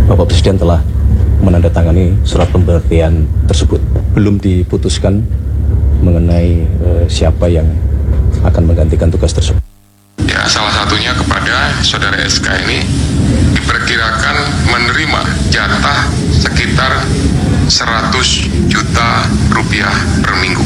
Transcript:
Bapak Presiden telah menandatangani surat pemberhentian tersebut. Belum diputuskan mengenai siapa yang akan menggantikan tugas tersebut. Ya, salah satunya kepada saudara SK ini diperkirakan menerima jatah sekitar 100 juta rupiah per minggu.